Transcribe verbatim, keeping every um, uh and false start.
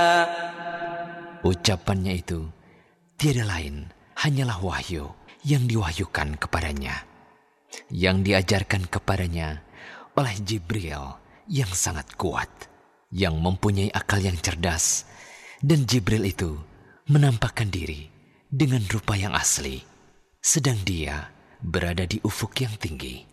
Ucapannya itu tiada lain hanyalah wahyu yang diwahyukan kepadanya, yang diajarkan kepadanya oleh Jibril yang sangat kuat, yang mempunyai akal yang cerdas. Dan Jibril itu menampakkan diri dengan rupa yang asli, sedang dia berada di ufuk yang tinggi.